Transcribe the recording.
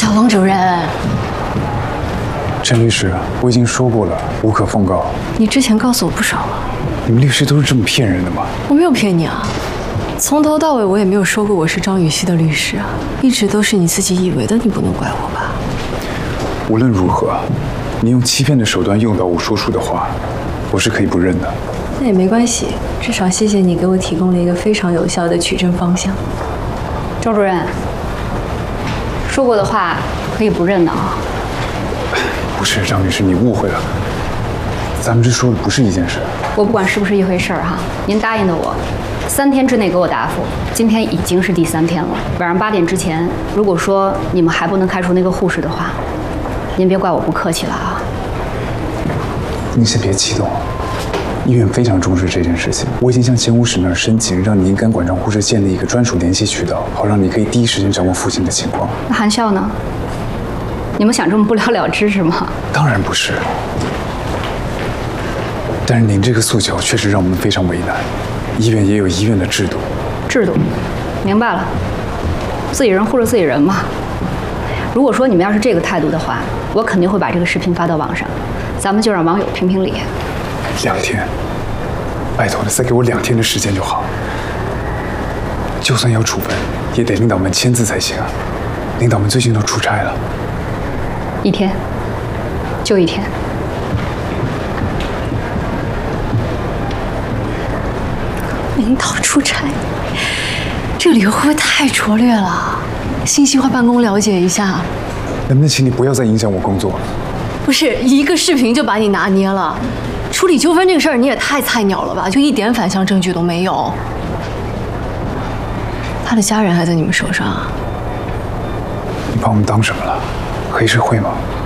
小王主任， 陈律师，我已经说过了，无可奉告。 你之前告诉我不少了。 你们律师都是这么骗人的吗？ 我没有骗你啊，从头到尾我也没有说过我是张雨绮的律师啊，一直都是你自己以为的，你不能怪我吧？ 无论如何，你用欺骗的手段诱导我说出的话，我是可以不认的。 那也没关系，至少谢谢你给我提供了一个非常有效的取证方向。 周主任，说过的话可以不认的啊。 不是，张律师，你误会了，咱们这说的不是一件事。 我不管是不是一回事儿哈，您答应的我，3天之内给我答复。今天已经是第3天了，晚上8点之前，如果说你们还不能开除那个护士的话，您别怪我不客气了啊。 您先别激动，医院非常重视这件事情，我已经向前护室那儿申请，让您跟管账护士建立一个专属联系渠道，好让你可以第一时间掌握父亲的情况。 那含笑呢？你们想这么不了了之是吗？ 当然不是，但是您这个诉求确实让我们非常为难。医院也有医院的制度。 制度，明白了，自己人护着自己人嘛。如果说你们要是这个态度的话，我肯定会把这个视频发到网上，咱们就让网友评评理。 2天，拜托了，再给我2天的时间就好。就算要处分，也得领导们签字才行啊。领导们最近都出差了。 1天，就1天。 领导出差，这个理由会不会太拙劣了？信息化办公了解一下。 能不能请你不要再影响我工作了？ 不是一个视频就把你拿捏了，处理纠纷这个事儿你也太菜鸟了吧？就一点反向证据都没有。他的家人还在你们手上啊？ 你把我们当什么了？黑社会吗？